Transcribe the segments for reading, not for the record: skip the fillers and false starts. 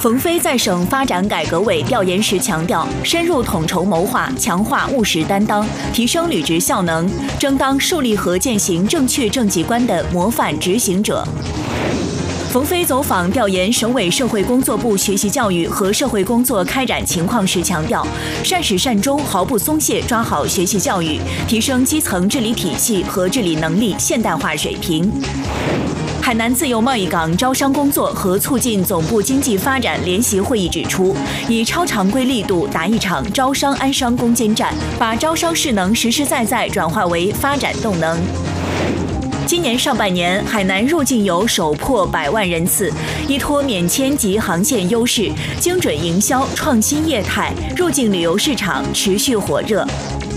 冯飞在省发展改革委调研时强调，深入统筹谋划，强化务实担当，提升履职效能，争当树立和践行正确政绩观的模范执行者。冯飞走访调研省委社会工作部学习教育和社会工作开展情况时强调，善始善终，毫不松懈抓好学习教育，提升基层治理体系和治理能力现代化水平。海南自由贸易港招商工作和促进总部经济发展联席会议指出，以超常规力度打一场招商安商攻坚战，把招商势能实实在在转化为发展动能。今年上半年，海南入境游首破100万人次，依托免签及航线优势，精准营销、创新业态，入境旅游市场持续火热。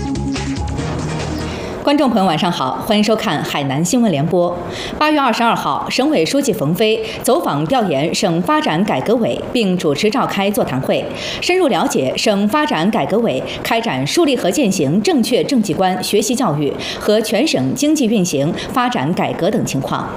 观众朋友晚上好，欢迎收看海南新闻联播。8月22号，省委书记冯飞走访调研省发展改革委，并主持召开座谈会，深入了解省发展改革委开展树立和践行正确政绩观学习教育和全省经济运行发展改革等情况。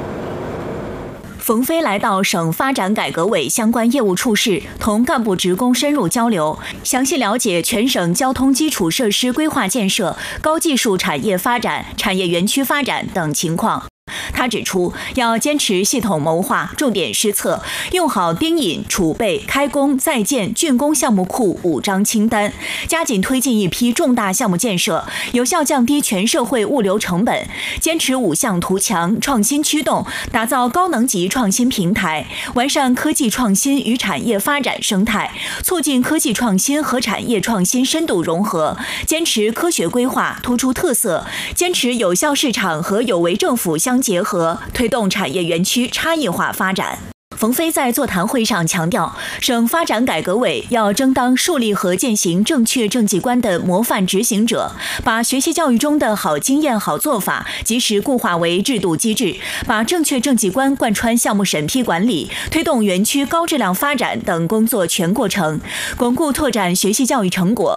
冯飞来到省发展改革委相关业务处室，同干部职工深入交流，详细了解全省交通基础设施规划建设、高技术产业发展、产业园区发展等情况。他指出，要坚持系统谋划、重点施策，用好盯引、储备、开工、在建、竣工项目库5张清单，加紧推进一批重大项目建设，有效降低全社会物流成本，坚持5项图强、创新驱动，打造高能级创新平台，完善科技创新与产业发展生态，促进科技创新和产业创新深度融合，坚持科学规划，突出特色，坚持有效市场和有为政府相结合，推动产业园区差异化发展。冯飞在座谈会上强调，省发展改革委要争当树立和践行正确政绩观的模范执行者，把学习教育中的好经验、好做法及时固化为制度机制，把正确政绩观贯穿项目审批管理、推动园区高质量发展等工作全过程，巩固拓展学习教育成果，